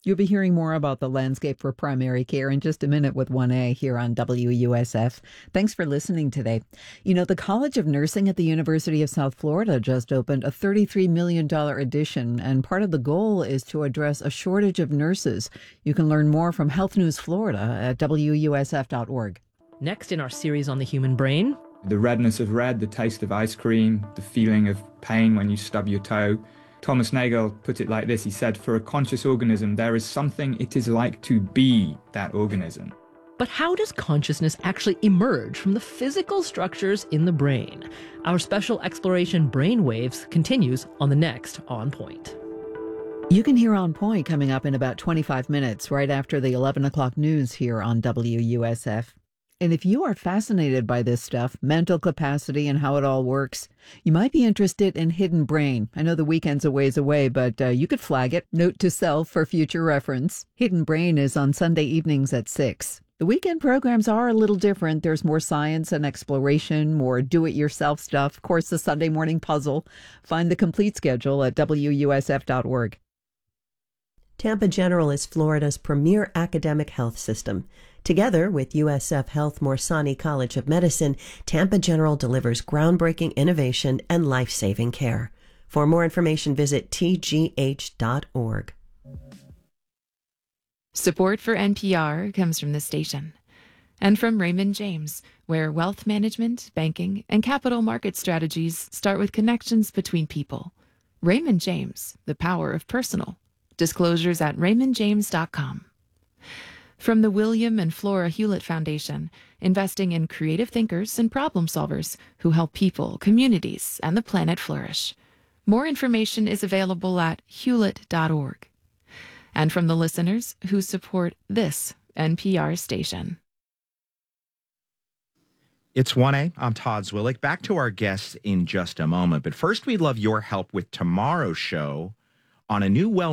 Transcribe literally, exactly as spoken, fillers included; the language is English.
You'll be hearing more about the landscape for primary care in just a minute with one A here on W U S F. Thanks for listening today. You know, the College of Nursing at the University of South Florida just opened a thirty-three million dollars addition, and part of the goal is to address a shortage of nurses. You can learn more from Health News Florida at W U S F dot org. Next in our series on the human brain, the redness of red, the taste of ice cream, the feeling of pain when you stub your toe. Thomas Nagel put it like this. He said, for a conscious organism, there is something it is like to be that organism. But how does consciousness actually emerge from the physical structures in the brain? Our special exploration Brainwaves continues on the next On Point. You can hear On Point coming up in about twenty-five minutes, right after the eleven o'clock news here on W U S F. And if you are fascinated by this stuff, mental capacity and how it all works, you might be interested in Hidden Brain. I know the weekend's a ways away, but uh, you could flag it. Note to self for future reference. Hidden Brain is on Sunday evenings at six. The weekend programs are a little different. There's more science and exploration, more do-it-yourself stuff. Of course, the Sunday morning puzzle. Find the complete schedule at W U S F dot org. Tampa General is Florida's premier academic health system. Together with U S F Health Morsani College of Medicine, Tampa General delivers groundbreaking innovation and life-saving care. For more information, visit T G H dot org. Support for N P R comes from the station and from Raymond James, where wealth management, banking, and capital market strategies start with connections between people. Raymond James, the power of personal. Disclosures at raymond james dot com. From the William and Flora Hewlett Foundation, investing in creative thinkers and problem solvers who help people, communities, and the planet flourish. More information is available at hewlett dot org. And from the listeners who support this N P R station. It's one A. I'm Todd Zwillick. Back to our guests in just a moment. But first, we'd love your help with tomorrow's show on a new well